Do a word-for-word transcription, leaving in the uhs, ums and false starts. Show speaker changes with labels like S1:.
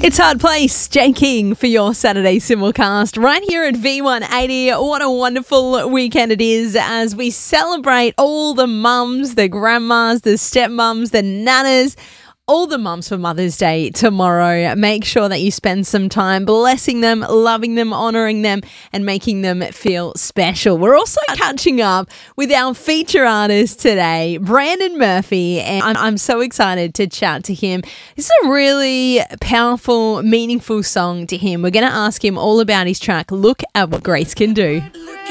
S1: It's Hard Place, Jay King for your Saturday simulcast right here at V one eighty. What a wonderful weekend it is as we celebrate all the mums, the grandmas, the stepmums, the nanas, all the mums for Mother's Day tomorrow. Make sure that you spend some time blessing them, loving them, honouring them and making them feel special. We're also catching up with our feature artist today, Brandon Murphy, and I'm, I'm so excited to chat to him. This is a really powerful, meaningful song to him. We're going to ask him all about his track, Look at What Grace Can Do.